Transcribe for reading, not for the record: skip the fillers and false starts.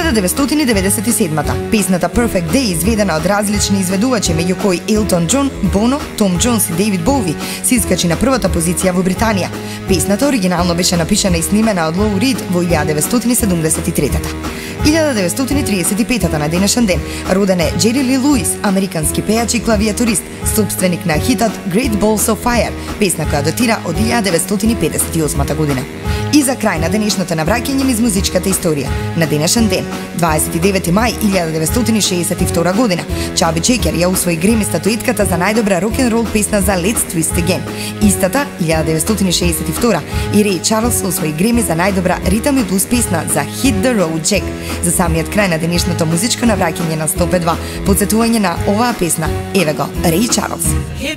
1997-та. Песната Perfect Day, изведена од различни изведувачи, меѓу кои Елтон Џон, Боно, Том Џонс и Дейвид Боуи, се искачи на првата позиција во Британија. Песната оригинално беше напишана и снимена од Лоу Рид во 1973-та. 1935-та на денешен ден роден е Джери Ли Луис, американски пејач и клавиатурист, собственик на хитот Great Balls of Fire, песна која датира од 1958 година. И за крај на денешното навраќање низ музичката историја. На денешен ден, 29 мај 1962 година, Чаби Чекер ја усвои Греми статуетката за најдобра рок-н-рол песна за Let's Twist Again. Истата, 1962, и Рей Чарлс усвои Греми за најдобра ритам и блуз песна за Hit the Road Jack. За самиот крај на денешното музичко навраќање на 105.2, потсетување на оваа песна, еве го, Рей Чарлс.